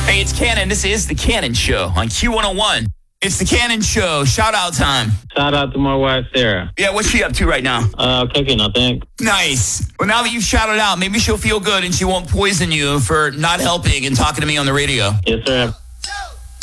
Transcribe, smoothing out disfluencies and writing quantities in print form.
Hey, it's Cannon. This is The Cannon Show on Q101. It's The Cannon Show. Shout out time. Shout out to my wife, Sarah. Yeah, what's she up to right now? Cooking, I think. Nice. Well, now that you've shouted out, maybe she'll feel good and she won't poison you for not helping and talking to me on the radio. Yes, sir.